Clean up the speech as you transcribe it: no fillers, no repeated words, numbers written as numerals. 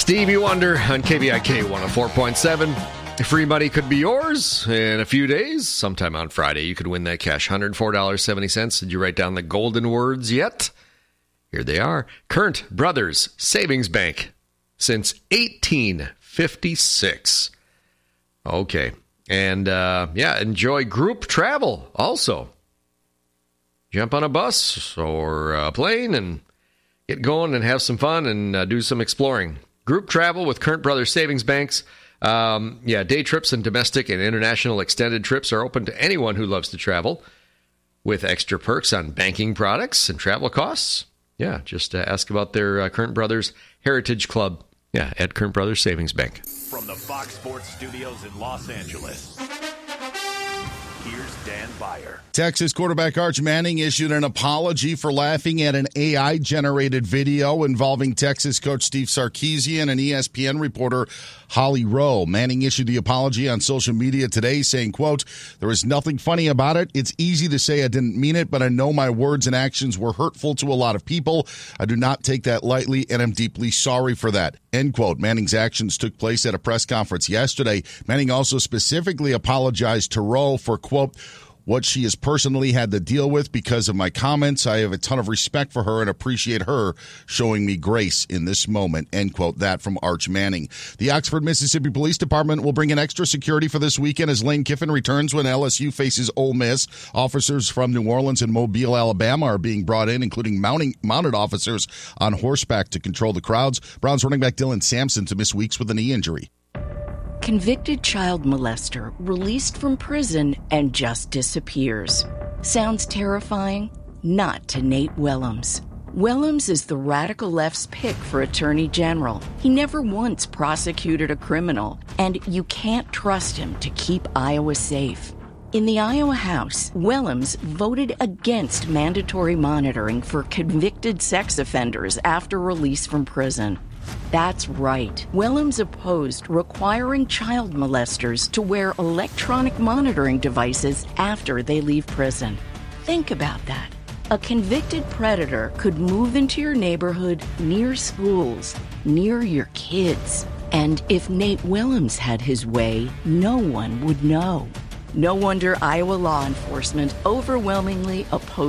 Stevie Wonder on KVIK 104.7. Free money could be yours in a few days. Sometime on Friday, you could win that cash. $104.70. Did you write down the golden words yet? Here they are. Current Brothers Savings Bank since 1856. Okay. And, enjoy group travel also. Jump on a bus or a plane and get going and have some fun and do some exploring. Group travel with Current Brothers Savings Banks. Day trips and domestic and international extended trips are open to anyone who loves to travel with extra perks on banking products and travel costs. Yeah, just ask about their Current Brothers Heritage Club at Current Brothers Savings Bank. From the Fox Sports Studios in Los Angeles, here's Dan Beyer. Texas quarterback Arch Manning issued an apology for laughing at an AI-generated video involving Texas coach Steve Sarkisian and ESPN reporter Holly Rowe. Manning issued the apology on social media today saying, quote, "There is nothing funny about it. It's easy to say I didn't mean it, but I know my words and actions were hurtful to a lot of people. I do not take that lightly, and I'm deeply sorry for that." End quote. Manning's actions took place at a press conference yesterday. Manning also specifically apologized to Rowe for, quote, "what she has personally had to deal with because of my comments. I have a ton of respect for her and appreciate her showing me grace in this moment." End quote. That from Arch Manning. The Oxford, Mississippi Police Department will bring in extra security for this weekend as Lane Kiffin returns when LSU faces Ole Miss. Officers from New Orleans and Mobile, Alabama are being brought in, including mounted officers on horseback to control the crowds. Browns running back Dylan Sampson to miss weeks with a knee injury. Convicted child molester released from prison and just disappears. Sounds terrifying? Not to Nate Willems. Willems is the radical left's pick for Attorney General. He never once prosecuted a criminal, and you can't trust him to keep Iowa safe. In the Iowa House, Willems voted against mandatory monitoring for convicted sex offenders after release from prison. That's right. Willems opposed requiring child molesters to wear electronic monitoring devices after they leave prison. Think about that. A convicted predator could move into your neighborhood, near schools, near your kids. And if Nate Willems had his way, no one would know. No wonder Iowa law enforcement overwhelmingly opposed